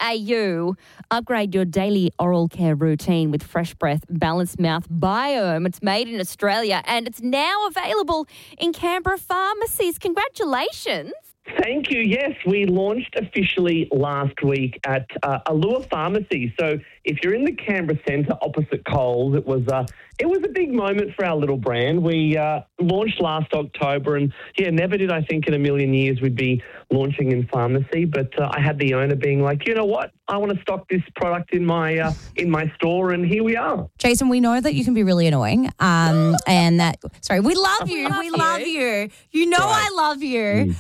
Upgrade your daily oral care routine with Fresh Breath Balanced Mouth Biome. It's made in Australia and it's now available in Canberra pharmacies. Congratulations. Thank you. Yes, we launched officially last week at Allure Pharmacy. So if you're in the Canberra Centre opposite Coles, it was a big moment for our little brand. We launched last October and, never did I think in a million years we'd be launching in pharmacy. But I had the owner being like, you know what? I want to stock this product in my store, and here we are. Jason, we know that you can be really annoying, and that. Sorry, we love you. We love you. You know I love you.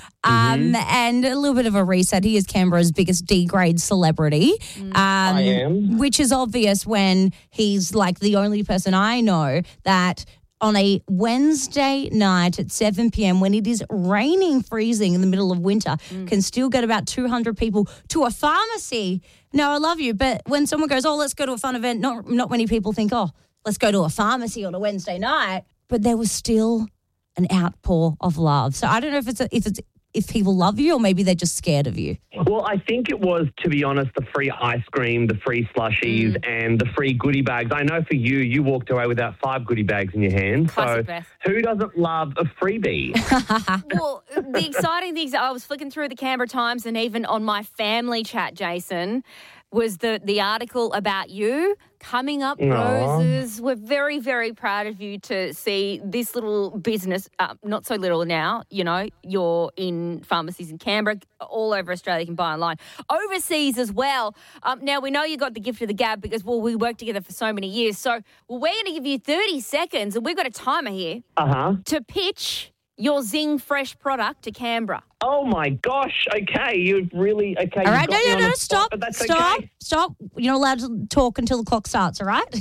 And a little bit of a reset. He is Canberra's biggest D-grade celebrity. I am, which is obvious when he's like the only person I know that on a Wednesday night at 7 p.m. when it is raining, freezing in the middle of winter, can still get about 200 people to a pharmacy. No, I love you. But when someone goes, let's go to a fun event, not many people think, let's go to a pharmacy on a Wednesday night. But there was still an outpour of love. So I don't know if people love you or maybe they're just scared of you. Well, I think it was, to be honest, the free ice cream, the free slushies and the free goodie bags. I know for you walked away with about 5 goodie bags in your hand. Classic, so Beth. Who doesn't love a freebie? Well, the exciting things, I was flicking through the Canberra Times and even on my family chat, Jason, was the article about you coming up roses. We're very, very proud of you to see this little business, not so little now, you're in pharmacies in Canberra, all over Australia, you can buy online. Overseas as well. Now, we know you got the gift of the gab because, we worked together for so many years. So, we're going to give you 30 seconds, and we've got a timer here to pitch your Zing Fresh product to Canberra. Oh, my gosh. Okay, you've really... Okay, all right, no, stop. Stop. You're not allowed to talk until the clock starts, all right?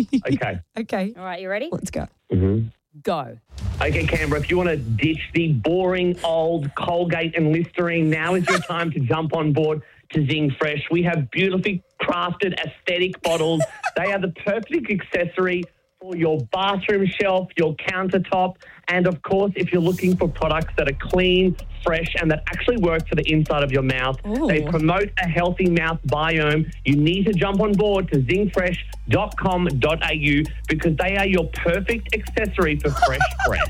Okay. All right, you ready? Let's go. Go. Okay, Canberra, if you want to ditch the boring old Colgate and Listerine, now is your time to jump on board to Zing Fresh. We have beautifully crafted aesthetic bottles. They are the perfect accessory for your bathroom shelf, your countertop, and of course, if you're looking for products that are clean, fresh, and that actually work for the inside of your mouth, they promote a healthy mouth biome. You need to jump on board to zingfresh.com.au because they are your perfect accessory for fresh breath.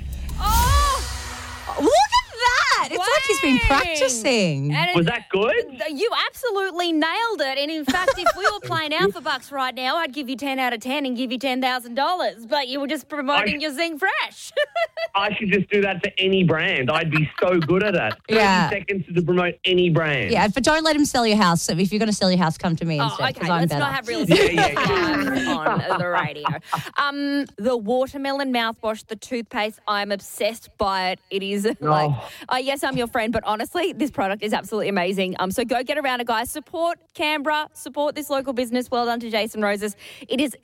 Look at that! It's like he's been practicing. Was that good? You absolutely nailed it. And in fact, if we were playing Alpha Bucks right now, I'd give you 10 out of 10 and give you $10,000. But you were just promoting your Zing Fresh. I should just do that for any brand. I'd be so good at it. 30 seconds to promote any brand. Yeah, but don't let him sell your house. So if you're going to sell your house, come to me instead. Okay, I'm let's better. not have real estate on the radio. The watermelon mouthwash, the toothpaste, I'm obsessed by it. It is yes, I'm your friend, but honestly, this product is absolutely amazing. So go get around it, guys. Support Canberra, support this local business. Well done to Jason Roses. It is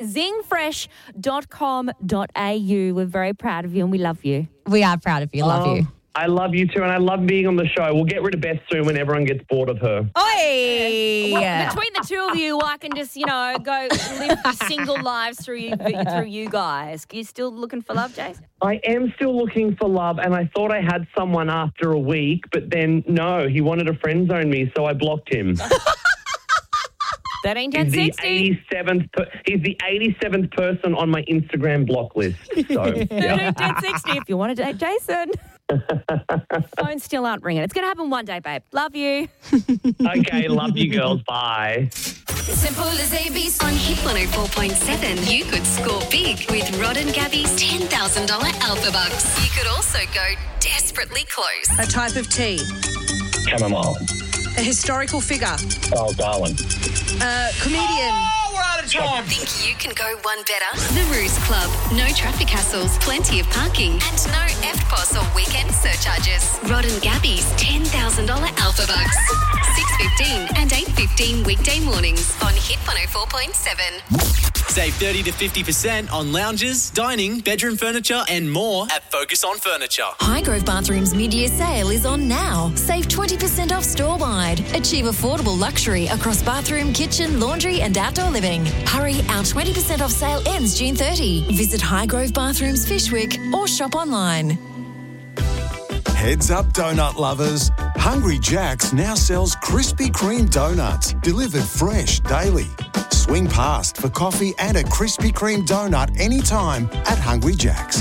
zingfresh.com.au. We're very proud of you and we love you. We are proud of you. Love you. I love you too, and I love being on the show. We'll get rid of Beth soon when everyone gets bored of her. Oi! Well, between the two of you, I can just, go live single lives through you guys. Are you still looking for love, Jason? I am still looking for love, and I thought I had someone after a week, but then, no, he wanted to friend zone me, so I blocked him. That ain't 1060. He's the 87th person on my Instagram block list. So, yeah. 1060 if you want to date Jason. Phones still aren't ringing. It's going to happen one day, babe. Love you. Okay, love you girls. Bye. Simple as ABC. On Hit 104.7, you could score big with Rod and Gabby's $10,000 Alpha Bucks. You could also go desperately close. A type of tea. Chamomile. A historical figure. Oh, Darwin. Comedian. Oh, we're out of time. Think you can go one better? The Ruse Club. No traffic hassles, plenty of parking, and no EFTPOS or weekend surcharges. Rod and Gabby's $10,000 Alpha Bucks. 6:15 and 8:15 weekday mornings on Hit 104.7. Save 30 to 50% on lounges, dining, bedroom furniture and more at Focus on Furniture. Highgrove Bathrooms mid-year sale is on now. Save 20% off store-wide. Achieve affordable luxury across bathroom, kitchen, laundry and outdoor living. Hurry, our 20% off sale ends June 30. Visit Highgrove Bathrooms Fishwick or shop online. Heads up, donut lovers. Hungry Jack's now sells Krispy Kreme donuts, delivered fresh daily. Swing past for coffee and a Krispy Kreme donut anytime at Hungry Jack's.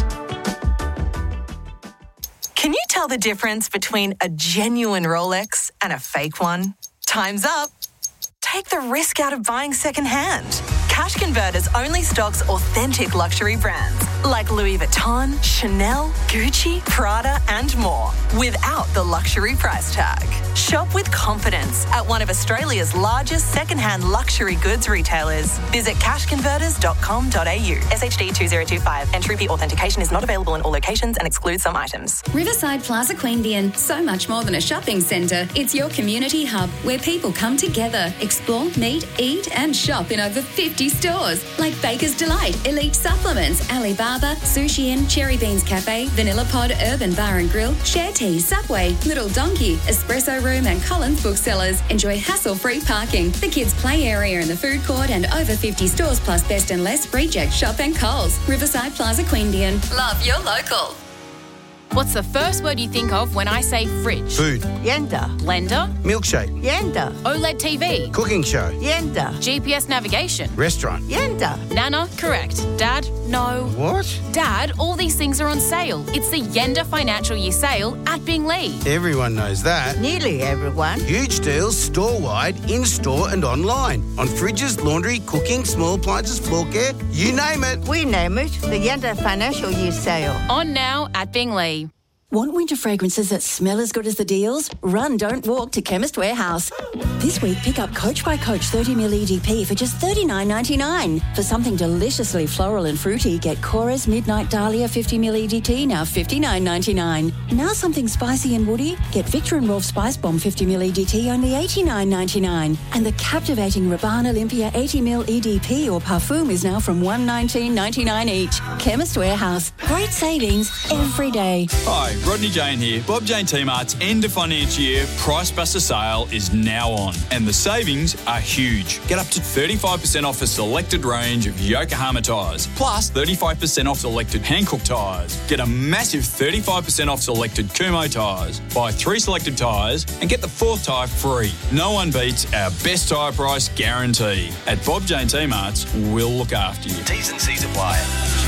Can you tell the difference between a genuine Rolex and a fake one? Time's up. Take the risk out of buying secondhand. Cash Converters only stocks authentic luxury brands like Louis Vuitton, Chanel, Gucci, Prada and more without the luxury price tag. Shop with confidence at one of Australia's largest secondhand luxury goods retailers. Visit cashconverters.com.au. SHD 2025. Entry fee authentication is not available in all locations and excludes some items. Riverside Plaza Queanbeyan. So much more than a shopping centre. It's your community hub where people come together, explore, meet, eat and shop in over 50 stores like Baker's Delight, Elite Supplements, Alibaba, Sushi Inn, Cherry Beans Cafe, Vanilla Pod, Urban Bar and Grill, Share Tea, Subway, Little Donkey, Espresso Room and Collins Booksellers. Enjoy hassle-free parking, the kids' play area in the food court and over 50 stores plus Best and Less, Reject Shop and Coles. Riverside Plaza Queanbeyan. Love your local. What's the first word you think of when I say fridge? Food. Yenda. Blender. Milkshake. Yenda. OLED TV. Cooking show. Yenda. GPS navigation. Restaurant. Yenda. Nana, correct. Dad, no. What? Dad, all these things are on sale. It's the Yenda Financial Year Sale at Binglee. Everyone knows that. Nearly everyone. Huge deals store-wide, in-store and online. On fridges, laundry, cooking, small appliances, floor care, you name it. We name it the Yenda Financial Year Sale. On now at Binglee. Want winter fragrances that smell as good as the deals? Run, don't walk to Chemist Warehouse. This week, pick up Coach by Coach 30ml EDP for just $39.99. For something deliciously floral and fruity, get Cora's Midnight Dahlia 50ml EDT, now $59.99. Now something spicy and woody, get Victor and Rolf Spice Bomb 50ml EDT, only $89.99. And the captivating Rabanne Olympia 80ml EDP or Parfum is now from $119.99 each. Chemist Warehouse. Great savings every day. Hi, Rodney Jane here. Bob Jane T-Mart's end of financial year Price Buster sale is now on and the savings are huge. Get up to 35% off a selected range of Yokohama tyres, plus 35% off selected Hankook tyres. Get a massive 35% off selected Kumho tyres. Buy 3 selected tyres and get the 4th tyre free. No one beats our best tyre price guarantee. At Bob Jane T-Mart's, we'll look after you. T's and C's apply.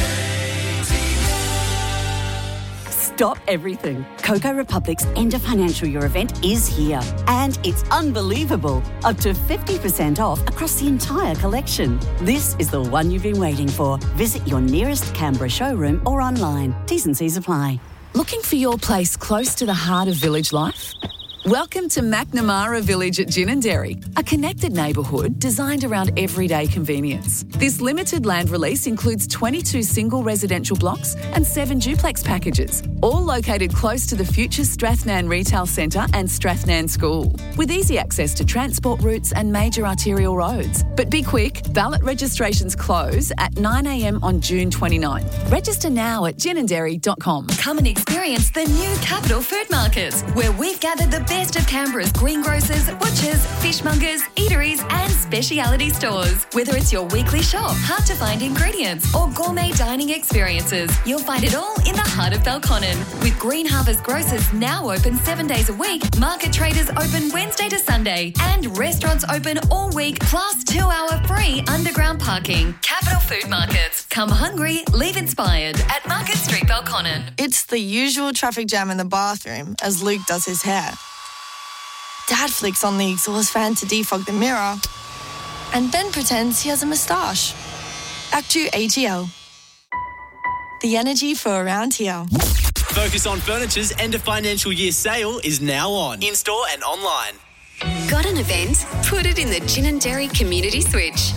Stop everything. Coco Republic's End of Financial Year event is here. And it's unbelievable. Up to 50% off across the entire collection. This is the one you've been waiting for. Visit your nearest Canberra showroom or online. T's and C's apply. Looking for your place close to the heart of village life? Welcome to Macnamara Village at Ginninderry, a connected neighbourhood designed around everyday convenience. This limited land release includes 22 single residential blocks and 7 duplex packages, all located close to the future Strathnan Retail Centre and Strathnan School, with easy access to transport routes and major arterial roads. But be quick, ballot registrations close at 9 a.m. on June 29. Register now at ginninderry.com. Come and experience the new Capital Food Market, where we've gathered the best of Canberra's greengrocers, butchers, fishmongers, eateries and speciality stores. Whether it's your weekly shop, hard-to-find ingredients or gourmet dining experiences, you'll find it all in the heart of Belconnen. With Green Harvest Grocers now open 7 days a week, market traders open Wednesday to Sunday and restaurants open all week, plus 2-hour free underground parking. Capital Food Markets. Come hungry, leave inspired at Market Street, Belconnen. It's the usual traffic jam in the bathroom as Luke does his hair. Dad flicks on the exhaust fan to defog the mirror and then pretends he has a moustache. Act 2 ATL. The energy for around here. Focus on Furniture's end of financial year sale is now on, in-store and online. Got an event? Put it in the Ginninderry Community Switch.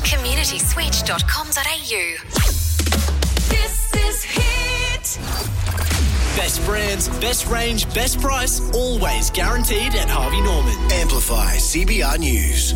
communityswitch.com.au. This is Hit. Best brands, best range, best price, always guaranteed at Harvey Norman. Amplify CBR News.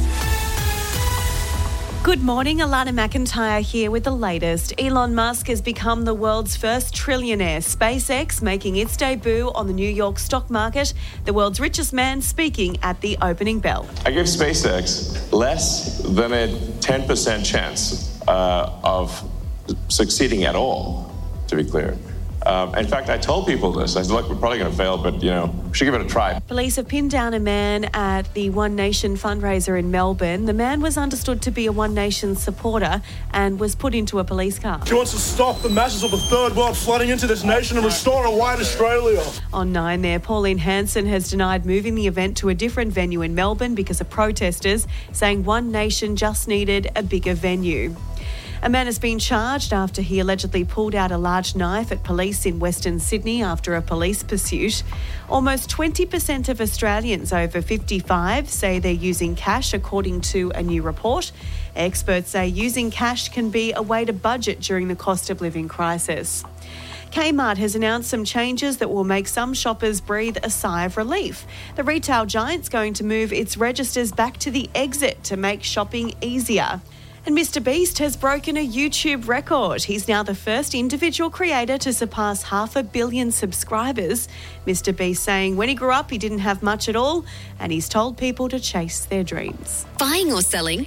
Good morning, Alana McIntyre here with the latest. Elon Musk has become the world's first trillionaire. SpaceX making its debut on the New York stock market. The world's richest man speaking at the opening bell. I give SpaceX less than a 10% chance of succeeding at all, to be clear. In fact, I told people this. I said, look, we're probably going to fail, but, we should give it a try. Police have pinned down a man at the One Nation fundraiser in Melbourne. The man was understood to be a One Nation supporter and was put into a police car. She wants to stop the masses of the third world flooding into this nation and restore a white Australia. On 9 there, Pauline Hanson has denied moving the event to a different venue in Melbourne because of protesters, saying One Nation just needed a bigger venue. A man has been charged after he allegedly pulled out a large knife at police in Western Sydney after a police pursuit. Almost 20% of Australians over 55 say they're using cash, according to a new report. Experts say using cash can be a way to budget during the cost of living crisis. Kmart has announced some changes that will make some shoppers breathe a sigh of relief. The retail giant's going to move its registers back to the exit to make shopping easier. And Mr. Beast has broken a YouTube record. He's now the first individual creator to surpass 500 million subscribers. Mr. Beast saying when he grew up, he didn't have much at all, and he's told people to chase their dreams. Buying or selling?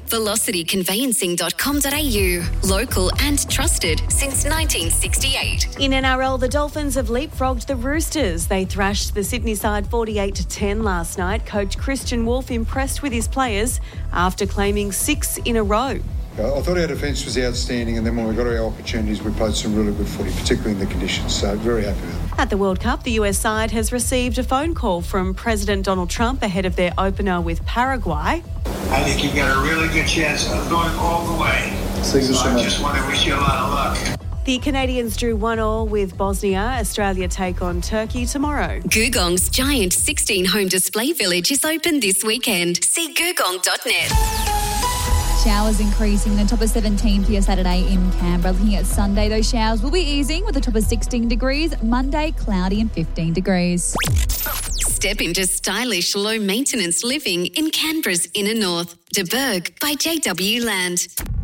velocityconveyancing.com.au. Local and trusted since 1968. In NRL, the Dolphins have leapfrogged the Roosters. They thrashed the Sydney side 48-10 last night. Coach Christian Wolf impressed with his players after claiming 6 in a row. I thought our defence was outstanding, and then when we got our opportunities, we played some really good footy, particularly in the conditions, so very happy with it. At the World Cup, the US side has received a phone call from President Donald Trump ahead of their opener with Paraguay. I think you've got a really good chance of going all the way. So I just want to wish you a lot of luck. The Canadians drew 1-1 with Bosnia. Australia take on Turkey tomorrow. Googong's giant 16-home display village is open this weekend. See googong.net. Showers increasing, the top of 17 for your Saturday in Canberra. Looking at Sunday, those showers will be easing with a top of 16 degrees. Monday, cloudy and 15 degrees. Step into stylish, low-maintenance living in Canberra's inner north. De Burgh by JW Land.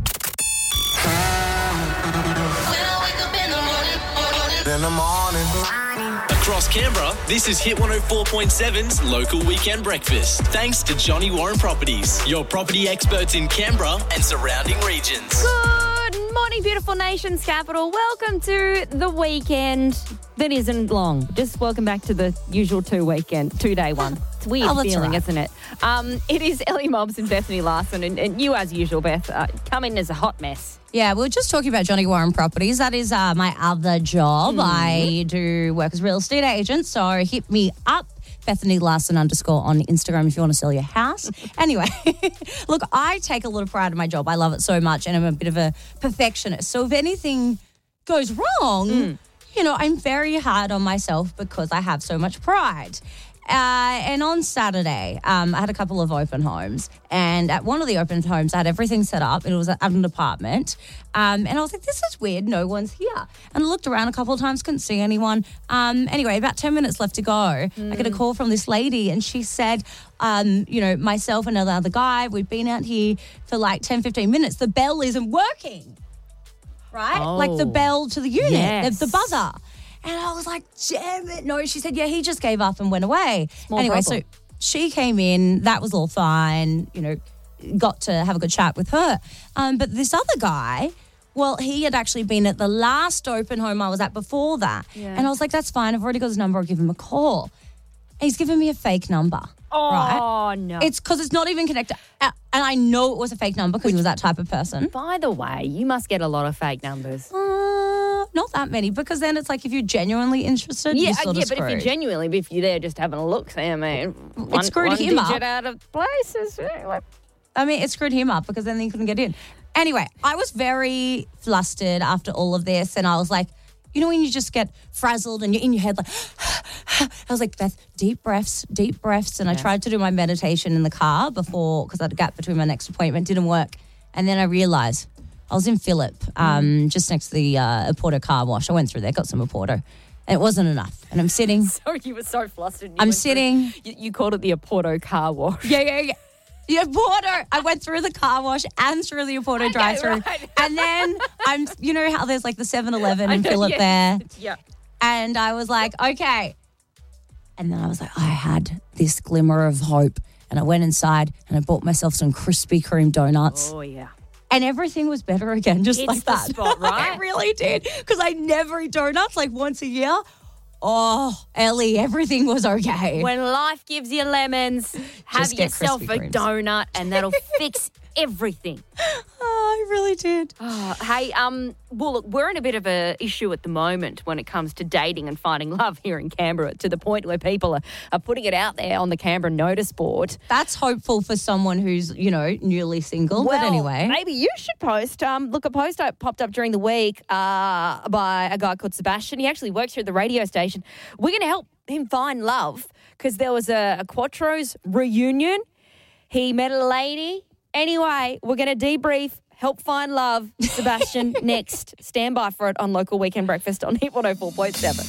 In the morning. Across Canberra, this is Hit 104.7's Local Weekend Breakfast. Thanks to Johnny Warren Properties, your property experts in Canberra and surrounding regions. Good morning, beautiful nation's capital. Welcome to the weekend that isn't long. Just welcome back to the usual 2-day one. It's a weird feeling, right, isn't it? It is Ellie Mobbs and Bethany Larson, and you, as usual, Beth, come in as a hot mess. Yeah, we were just talking about Johnny Warren Properties. That is my other job. I do work as a real estate agent, so hit me up, Bethany Larson _ on Instagram if you want to sell your house. Anyway, look, I take a lot of pride in my job. I love it so much, and I'm a bit of a perfectionist. So if anything goes wrong, I'm very hard on myself because I have so much pride. And on Saturday, I had a couple of open homes, and at one of the open homes, I had everything set up. It was at an apartment, and I was like, this is weird. No one's here. And I looked around a couple of times, couldn't see anyone. Anyway, about 10 minutes left to go. I get a call from this lady, and she said, myself and another guy, we've been out here for like 10, 15 minutes. The bell isn't working, right? Oh. Like the bell to the unit, Yes. the buzzer. And I was like, damn it. No, she said, yeah, he just gave up and went away. Anyway, so she came in. That was all fine, got to have a good chat with her. But this other guy, well, he had actually been at the last open home I was at before that. Yeah. And I was like, that's fine. I've already got his number. I'll give him a call. And he's given me a fake number. Oh, right? no. It's because it's not even connected. And I know it was a fake number because he was that type of person. By the way, you must get a lot of fake numbers. Not that many, because then it's like if you're genuinely interested, you're sort of but if you're there just having a look, I mean, it screwed him up. Digit out of place is it screwed him up because then he couldn't get in. Anyway, I was very flustered after all of this, and I was like, when you just get frazzled and you're in your head like, I was like, Beth, deep breaths. And I tried to do my meditation in the car before, because I had a gap between my next appointment, didn't work. And then I realised I was in Phillip, just next to the Aporto car wash. I went through there, got some Aporto, and it wasn't enough. And I'm sitting. Sorry, you were so flustered. I'm sitting. You called it the Aporto car wash. Yeah. The Aporto. I went through the car wash and through the Aporto drive-through. Right. And then how there's like the 7-Eleven in Phillip there. Yeah. And I was like, okay. And then I was like, I had this glimmer of hope. And I went inside and I bought myself some Krispy Kreme donuts. Oh, yeah. and everything was better again, just It's like the that. spot, right? It really did, because I never eat donuts like once a year. Oh, Ellie, everything was okay. When life gives you lemons, have Just get yourself a Krispy Kremes. donut and that'll fix everything. Oh, I really did. Oh, hey, well, look, we're in a bit of a issue at the moment when it comes to dating and finding love here in Canberra, to the point where people are putting it out there on the Canberra notice board. That's hopeful for someone who's, newly single. Well, but anyway. maybe you should post. Look, a post popped up during the week by a guy called Sebastian. He actually works here at the radio station. We're going to help him find love because there was a Quattro's reunion. He met a lady. Anyway, we're going to debrief, help find love, Sebastian, next. Stand by for it on Local Weekend Breakfast on Hit 104.7.